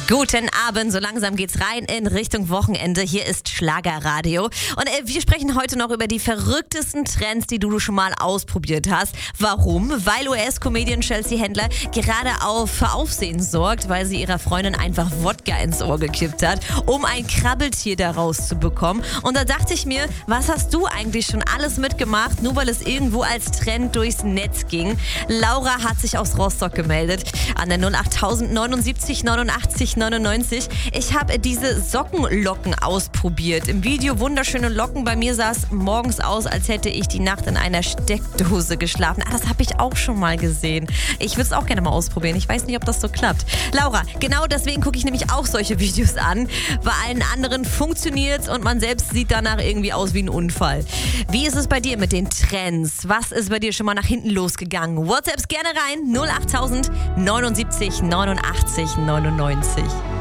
Guten Abend, so langsam geht's rein in Richtung Wochenende. Hier ist Schlagerradio und wir sprechen heute noch über die verrücktesten Trends, die du schon mal ausprobiert hast. Warum? Weil US-Comedian Chelsea Handler gerade für Aufsehen sorgt, weil sie ihrer Freundin einfach Wodka ins Ohr gekippt hat, um ein Krabbeltier daraus zu bekommen. Und da dachte ich mir, was hast du eigentlich schon alles mitgemacht, nur weil es irgendwo als Trend durchs Netz ging? Laura hat sich aus Rostock gemeldet an der 08000 79 89 99. Ich habe diese Sockenlocken ausprobiert. Im Video wunderschöne Locken. Bei mir sah es morgens aus, als hätte ich die Nacht in einer Steckdose geschlafen. Das habe ich auch schon mal gesehen. Ich würde es auch gerne mal ausprobieren. Ich weiß nicht, ob das so klappt. Laura, genau deswegen gucke ich nämlich auch solche Videos an. Bei allen anderen funktioniert und man selbst sieht danach irgendwie aus wie ein Unfall. Wie ist es bei dir mit den Trends? Was ist bei dir schon mal nach hinten losgegangen? WhatsApps gerne rein. 08000 79 89 99.